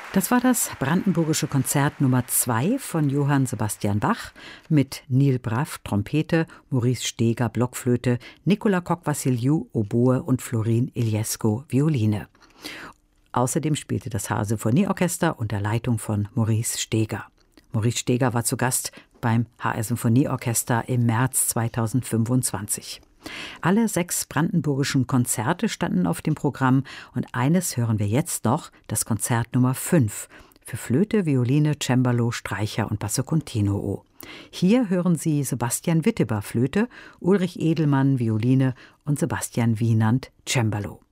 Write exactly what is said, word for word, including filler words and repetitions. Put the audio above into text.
Das war das Brandenburgische Konzert Nummer zwei von Johann Sebastian Bach mit Neil Braff, Trompete, Maurice Steger, Blockflöte, Nicola Coq-Vassiliou, Oboe und Florin Iliesco, Violine. Außerdem spielte das H R-Symphonieorchester unter Leitung von Maurice Steger. Maurice Steger war zu Gast beim H R-Symphonieorchester im März zweitausendfünfundzwanzig. Alle sechs brandenburgischen Konzerte standen auf dem Programm und eines hören wir jetzt noch, das Konzert Nummer fünf für Flöte, Violine, Cembalo, Streicher und Basso Continuo. Hier hören Sie Sebastian Witteber Flöte, Ulrich Edelmann Violine und Sebastian Wienand Cembalo.